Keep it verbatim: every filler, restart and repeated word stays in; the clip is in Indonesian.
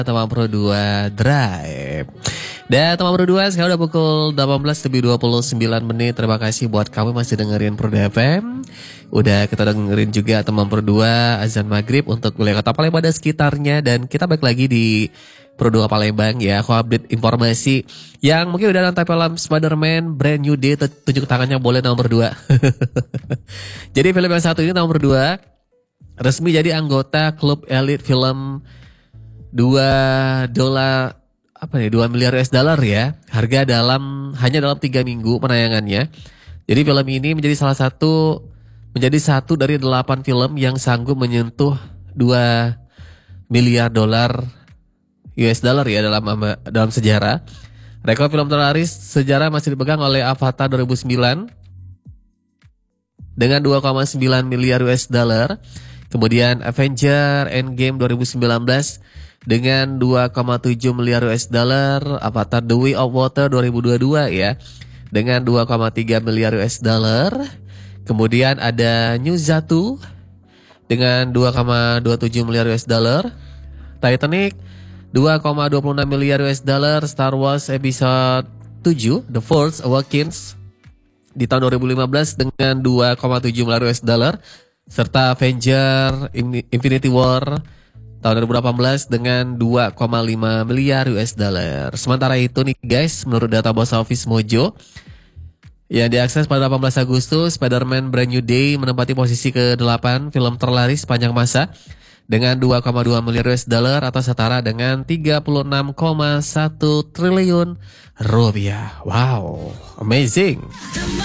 Teman Pro dua Drive. Dan Teman Pro dua sekarang udah pukul delapan belas lebih dua puluh sembilan menit. Terima kasih buat kamu masih dengerin Pro F M. Udah kita dengerin juga Teman Pro dua azan maghrib untuk wilayah Kota Palembang dan sekitarnya. Dan kita balik lagi di Pro dua Palembang ya. Aku update informasi yang mungkin udah nonton film Spider-Man Brand New Day. Tunjuk tangannya boleh nomor dua. Jadi film yang satu ini nomor dua resmi jadi anggota klub elit film dua dolar apa ya dua miliar U S dollar ya, harga dalam hanya dalam tiga minggu penayangannya. Jadi film ini menjadi salah satu menjadi satu dari delapan film yang sanggup menyentuh dua miliar dolar U S dollar ya dalam dalam sejarah. Rekor film terlaris sejarah masih dipegang oleh Avatar dua ribu sembilan dengan dua koma sembilan miliar U S dollar. Kemudian Avenger Endgame dua ribu sembilan belas dengan dua koma tujuh miliar U S dollar. Avatar The Way of Water dua ribu dua puluh dua ya dengan dua koma tiga miliar U S dollar. Kemudian ada New Zatu dengan dua koma dua tujuh miliar U S dollar. Titanic dua koma dua enam miliar U S dollar. Star Wars Episode tujuh The Force Awakens di tahun dua ribu lima belas dengan dua koma tujuh miliar U S dollar. Serta Avenger Infinity War tahun dua ribu delapan belas dengan dua koma lima miliar U S dollar. Sementara itu nih guys, menurut data box office Mojo yang diakses pada delapan belas Agustus, Spider-Man Brand New Day menempati posisi ke delapan film terlaris sepanjang masa dengan dua koma dua miliar U S dollar atau setara dengan tiga puluh enam koma satu triliun rupiah. Wow, amazing.